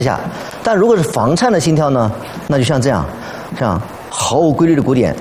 下。但如果是房颤的心跳呢，那就像这样，毫无规律的鼓点。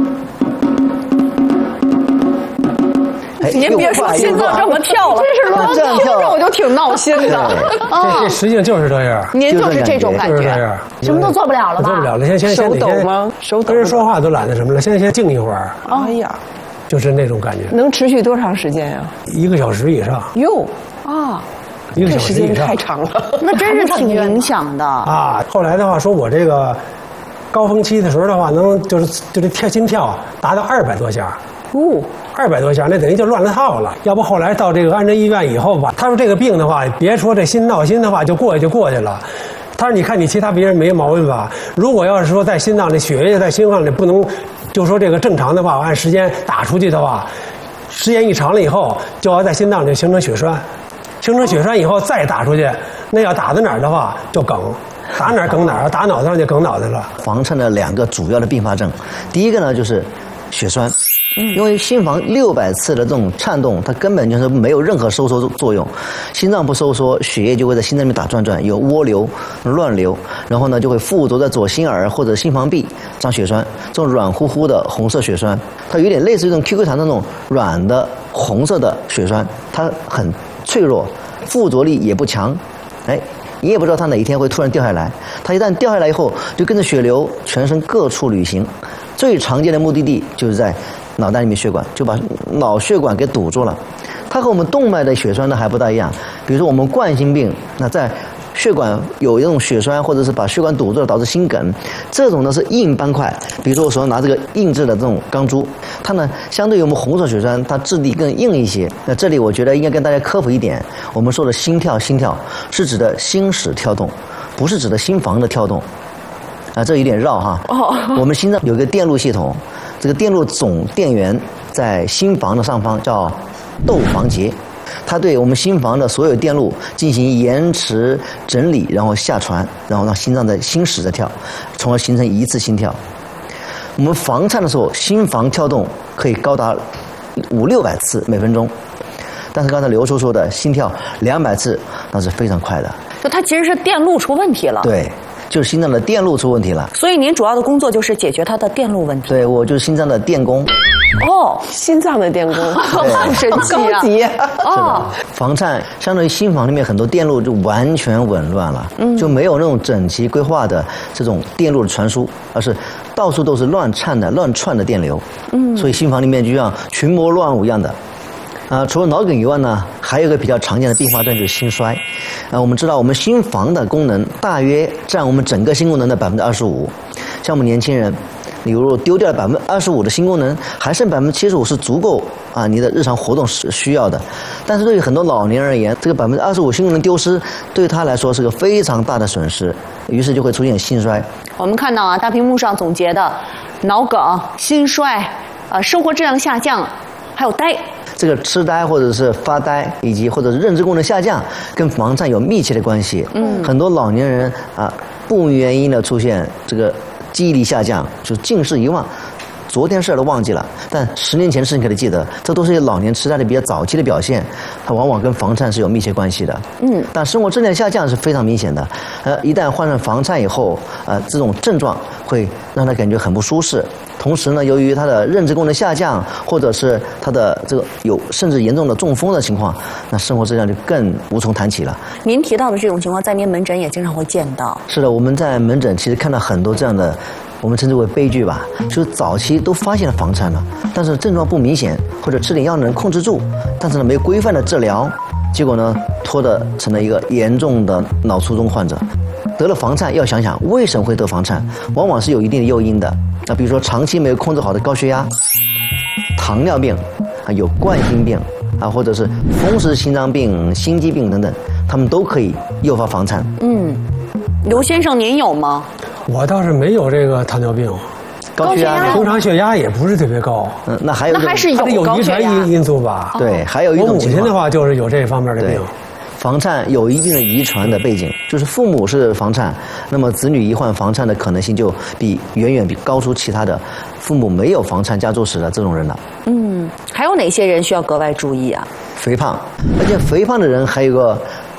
您别说心脏这么跳了，这是乱跳，听着我就挺闹心的。 这实际上就是这样。 您就是这种感觉， 就是这样， 什么都做不了了吧？ 做不了了，先手抖吗？手抖。 跟人说话都懒得什么了，先静一会儿。 哎呀， 就是那种感觉。 能持续多长时间呀 ？1个小时以上。 哟啊，1个小时以上，太长了， 那真是挺影响的啊。后来的话，说我这个高峰期的时候的话，能就是心跳达到200多下。200多下，那等于就乱了套了。要不后来到这个安贞医院以后吧，他说这个病的话，别说这心闹心的话，就过去了。他说你看你其他别人没毛病吧？如果要是说在心脏里血液在心脏里不能，就说这个正常的话，按时间打出去的话，时间一长了以后，就要在心脏里形成血栓，形成血栓以后再打出去，那要打在哪儿的话就梗。打哪儿梗哪儿，打脑袋上就梗脑袋了。 房颤的2个主要的并发症，第一个呢就是血栓。因为心房600次的这种颤动，它根本就是没有任何收缩作用，心脏不收缩，血液就会在心脏里面打转转，有涡流、乱流，然后呢就会附着在左心耳或者心房壁长血栓，这种软乎乎的红色血栓，它有点类似于这种 QQ 糖的那种软的红色的血栓，它很脆弱，附着力也不强，你也不知道它哪一天会突然掉下来，它一旦掉下来以后，就跟着血流全身各处旅行，最常见的目的地就是在脑袋里面血管，就把脑血管给堵住了。它和我们动脉的血栓呢还不大一样，比如说我们冠心病，那在血管有一种血栓，或者是把血管堵住了导致心梗，这种呢是硬斑块，比如说我手上拿这个硬质的这种钢珠，它呢相对于我们红色血栓，它质地更硬一些。那这里我觉得应该跟大家科普一点，我们说的心跳是指的心室跳动，不是指的心房的跳动。这有点绕哈。我们心脏有一个电路系统，这个电路总电源在心房的上方叫窦房结，它对我们心房的所有电路进行延迟整理，然后下传，然后让心脏的心室在跳，从而形成一次心跳。我们房颤的时候，心房跳动可以高达500-600次每分钟，但是刚才刘叔说的心跳200次，那是非常快的。 就它其实是电路出问题了。 对。就是心脏的电路出问题了， 所以您主要的工作就是解决它的电路问题。 对，我就是心脏的电工。 心脏的电工，好神奇啊！高级房颤相当于心房里面很多电路就完全紊乱了，就没有那种整齐规划的这种电路的传输，而是到处都是乱颤的、乱窜的电流。所以心房里面就像群魔乱舞一样的。除了脑梗以外呢，还有一个比较常见的并发症就是心衰。我们知道我们心房的功能大约占我们整个心功能的25%。像我们年轻人，你如果丢掉了25%的心功能，还剩75%是足够你的日常活动是需要的。但是对于很多老年人而言，这个25%心功能丢失，对他来说是个非常大的损失，于是就会出现心衰。 我们看到大屏幕上总结的脑梗、心衰、生活质量下降，还有呆。 这个痴呆或者是发呆，以及或者是认知功能下降，跟房颤有密切的关系。很多老年人不明原因的出现这个记忆力下降，就尽是遗忘，昨天事儿都忘记了，但10年前的事情可以记得，这都是老年痴呆的比较早期的表现，它往往跟房颤是有密切关系的。但生活质量下降是非常明显的。一旦患上房颤以后，这种症状会让他感觉很不舒适。同时呢，由于他的认知功能下降，或者是他的这个有甚至严重的中风的情况，那生活质量就更无从谈起了。 您提到的这种情况，在您门诊也经常会见到。 是的，我们在门诊其实看到很多这样的，我们称之为悲剧吧，就是早期都发现了房颤了，但是症状不明显，或者吃点药能控制住，但是呢没有规范的治疗，结果呢拖得成了一个严重的脑卒中患者。得了房颤要想想为什么会得房颤，往往是有一定的诱因的。比如说长期没有控制好的高血压、糖尿病有冠心病或者是风湿心脏病、心肌病等等，他们都可以诱发房颤。 刘先生您有吗？ 我倒是没有这个糖尿病， 高血压通常血压也不是特别高。 那还有那还是有遗传因素吧？ 对，还有一种情况， 我母亲的话就是有这方面的病。 房颤有一定的遗传的背景，就是父母是房颤，那么子女罹患房颤的可能性就远远比高出其他的父母没有房颤家族史的这种人了。 还有哪些人需要格外注意啊？ 肥胖，而且肥胖的人还有个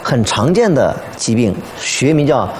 很常见的疾病，学名叫